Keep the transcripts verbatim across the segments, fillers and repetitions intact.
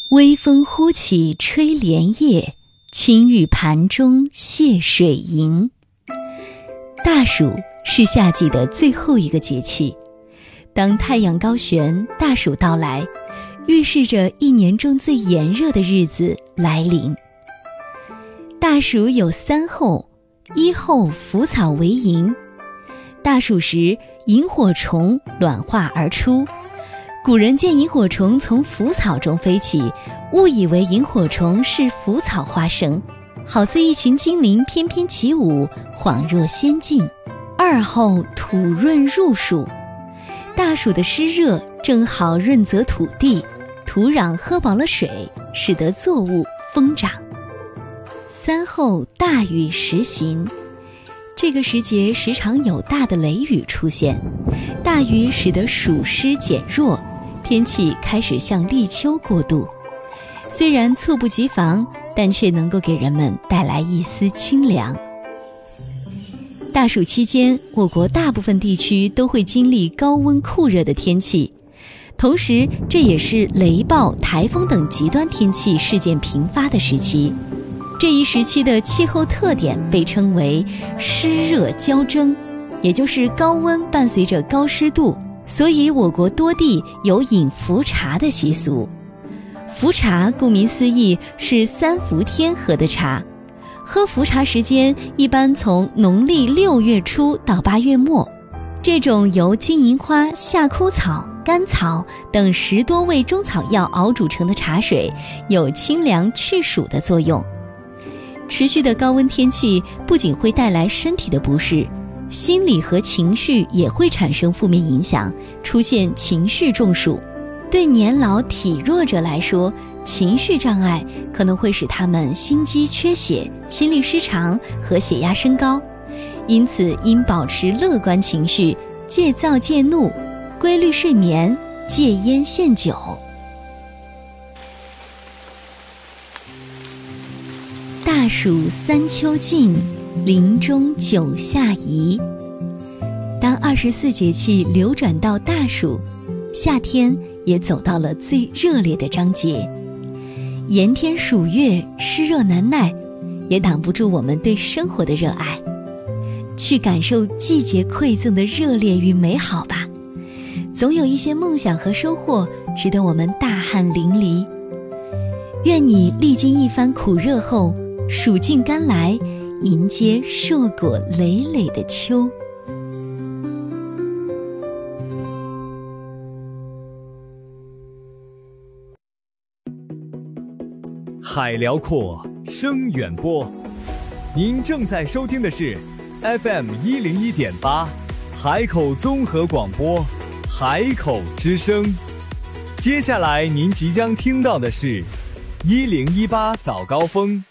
微风忽起吹莲叶，青玉盘中泻水银。大暑是夏季的最后一个节气，当太阳高悬，大暑到来，预示着一年中最炎热的日子来临。大暑有三候，一候腐草为萤。大暑时，萤火虫卵化而出，古人见萤火虫从腐草中飞起，误以为萤火虫是腐草化生，好似一群精灵翩翩起舞，恍若仙境。二候土润入暑，大暑的湿热正好润泽土地，土壤喝饱了水，使得作物疯长。三候大雨时行，这个时节时常有大的雷雨出现，大雨使得暑湿减弱，天气开始向立秋过渡。虽然猝不及防，但却能够给人们带来一丝清凉。大暑期间，我国大部分地区都会经历高温酷热的天气，同时这也是雷暴、台风等极端天气事件频发的时期。这一时期的气候特点被称为湿热交蒸，也就是高温伴随着高湿度，所以我国多地有饮伏茶的习俗。伏茶顾名思义是三伏天喝的茶，喝伏茶时间一般从农历六月初到八月末。这种由金银花、夏枯草、甘草等十多味中草药熬煮成的茶水，有清凉去暑的作用。持续的高温天气不仅会带来身体的不适，心理和情绪也会产生负面影响，出现情绪中暑。对年老体弱者来说，情绪障碍可能会使他们心肌缺血、心律失常和血压升高，因此应保持乐观情绪，戒躁戒怒，规律睡眠，戒烟限酒。大暑三秋尽，林中九夏宜。当二十四节气流转到大暑，夏天也走到了最热烈的章节。炎天暑月，湿热难耐，也挡不住我们对生活的热爱。去感受季节馈赠的热烈与美好吧，总有一些梦想和收获值得我们大汗淋漓。愿你历经一番苦热后，暑尽甘来，迎接硕果累累的秋。 海辽阔，声远播。您正在收听的是 F M 一零一点八，海口综合广播，海口之声。接下来您即将听到的是一零一八早高峰。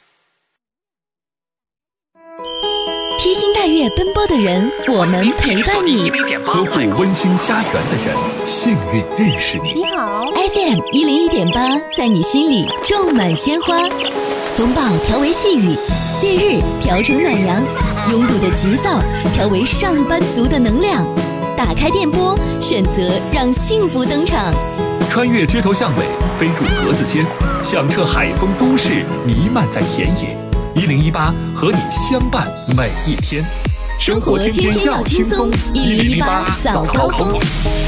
披星戴月奔波的人，我们陪伴你； 呵护温馨家园的人，幸运认识你。 你好 F M 一零一点八，在你心里种满鲜花。风暴调为细雨，烈日调成暖阳，拥堵的急躁调为上班族的能量。打开电波，选择让幸福登场。 穿越街头巷尾，飞入格子间，响彻海风都市，弥漫在田野。一零一八和你相伴每一天， 生活天天要轻松。一零一八早高峰。